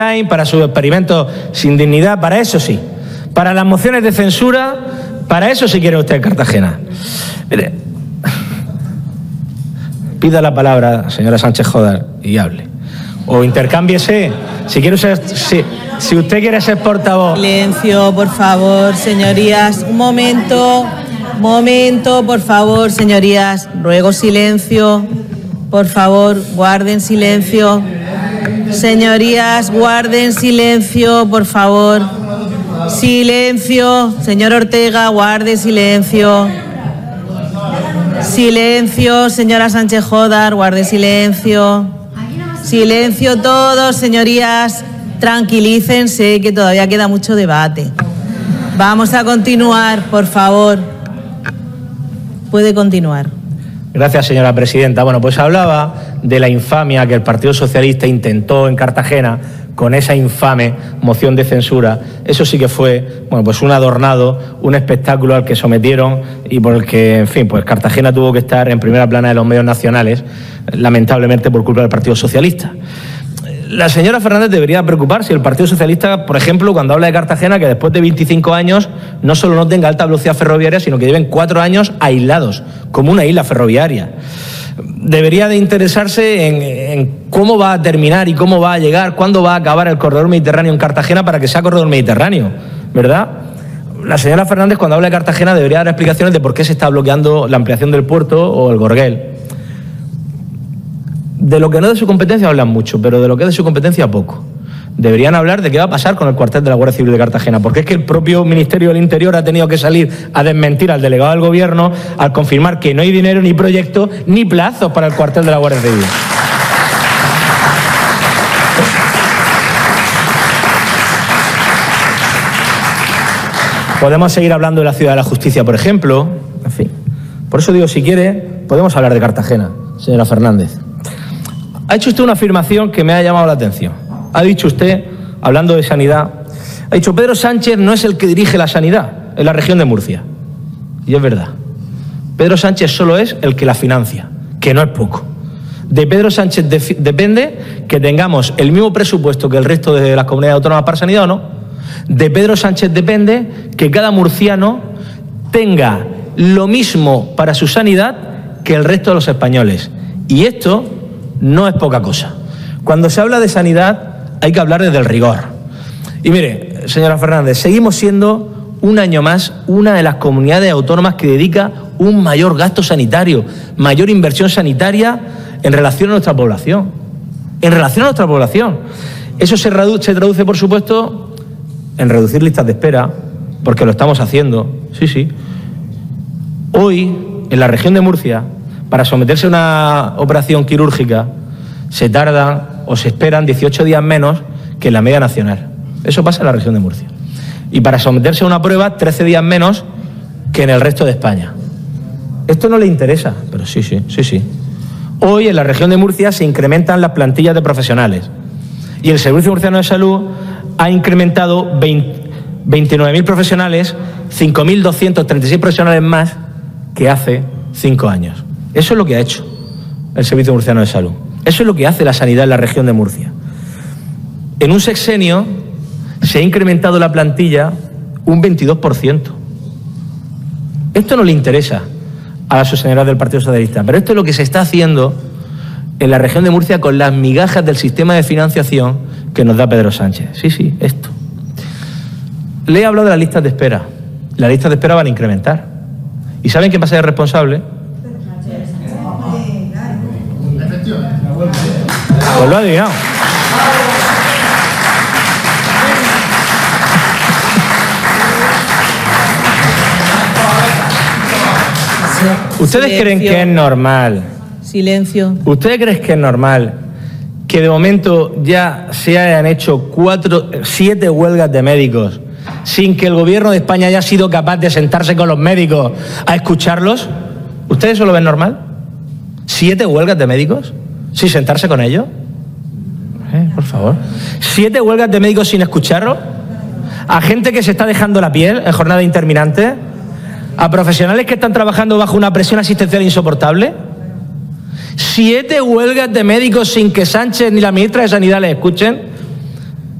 para sus experimentos sin dignidad, para eso sí. Para las mociones de censura, para eso sí quiere usted Cartagena. Mire, pida la palabra, señora Sánchez Jodar, y hable. O intercámbiese, si quiere usted, si usted quiere ser portavoz. Silencio, por favor, señorías. Un momento, por favor, señorías. Ruego silencio. Por favor, guarden silencio. Señorías, guarden silencio, por favor. Silencio. Señor Ortega, guarde silencio. Silencio, señora Sánchez Jodar, guarde silencio. Silencio todos, señorías. Tranquilícense, que todavía queda mucho debate. Vamos a continuar, por favor. Puede continuar. Gracias, señora presidenta. Bueno, pues hablaba de la infamia que el Partido Socialista intentó en Cartagena con esa infame moción de censura. Eso sí que fue, bueno, pues un adornado, un espectáculo al que sometieron y por el que, en fin, pues Cartagena tuvo que estar en primera plana de los medios nacionales, lamentablemente por culpa del Partido Socialista. La señora Fernández debería preocuparse. El Partido Socialista, por ejemplo, cuando habla de Cartagena, que después de 25 años no solo no tenga alta velocidad ferroviaria, sino que lleven 4 años aislados, como una isla ferroviaria. Debería de interesarse en cómo va a terminar y cómo va a llegar, cuándo va a acabar el corredor mediterráneo en Cartagena para que sea corredor mediterráneo, ¿verdad? La señora Fernández, cuando habla de Cartagena, debería dar explicaciones de por qué se está bloqueando la ampliación del puerto o el Gorguel. De lo que no es de su competencia hablan mucho, pero de lo que es de su competencia poco. Deberían hablar de qué va a pasar con el cuartel de la Guardia Civil de Cartagena, porque es que el propio Ministerio del Interior ha tenido que salir a desmentir al delegado del Gobierno al confirmar que no hay dinero, ni proyecto, ni plazos para el cuartel de la Guardia Civil. Podemos seguir hablando de la Ciudad de la Justicia, por ejemplo. En fin. Por eso digo, si quiere, podemos hablar de Cartagena, señora Fernández. Ha hecho usted una afirmación que me ha llamado la atención. Ha dicho usted, hablando de sanidad, ha dicho Pedro Sánchez no es el que dirige la sanidad en la región de Murcia. Y es verdad. Pedro Sánchez solo es el que la financia, que no es poco. De Pedro Sánchez depende que tengamos el mismo presupuesto que el resto de las comunidades autónomas para sanidad o no. De Pedro Sánchez depende que cada murciano tenga lo mismo para su sanidad que el resto de los españoles. Y esto no es poca cosa. Cuando se habla de sanidad hay que hablar desde el rigor. Y mire, señora Fernández, seguimos siendo un año más una de las comunidades autónomas que dedica un mayor gasto sanitario, mayor inversión sanitaria en relación a nuestra población. En relación a nuestra población. Eso se traduce, por supuesto, en reducir listas de espera, porque lo estamos haciendo. Sí, sí. Hoy, en la región de Murcia, para someterse a una operación quirúrgica, se tardan o se esperan 18 días menos que en la media nacional. Eso pasa en la región de Murcia. Y para someterse a una prueba, 13 días menos que en el resto de España. Esto no le interesa, pero sí. Hoy, en la región de Murcia, se incrementan las plantillas de profesionales. Y el Servicio Murciano de Salud ha incrementado 29.000 profesionales, 5.236 profesionales más que hace 5 años. Eso es lo que ha hecho el Servicio Murciano de Salud. Eso es lo que hace la sanidad en la región de Murcia. En un sexenio se ha incrementado la plantilla un 22%. Esto no le interesa a la señora del Partido Socialista, pero esto es lo que se está haciendo en la región de Murcia con las migajas del sistema de financiación que nos da Pedro Sánchez. Sí, esto. Le he hablado de las listas de espera. Las listas de espera van a incrementar. ¿Y saben quién va a ser el responsable? Pues lo ha adivinado. ¿Ustedes creen que es normal? Silencio. ¿Ustedes creen que es normal que de momento ya se hayan hecho 7 huelgas de médicos sin que el gobierno de España haya sido capaz de sentarse con los médicos a escucharlos? ¿Ustedes eso lo ven normal? ¿7 huelgas de médicos sin sentarse con ellos? Por favor. 7 huelgas de médicos sin escucharlos. A gente que se está dejando la piel en jornada interminante. A profesionales que están trabajando bajo una presión asistencial insoportable. 7 huelgas de médicos sin que Sánchez ni la ministra de Sanidad les escuchen.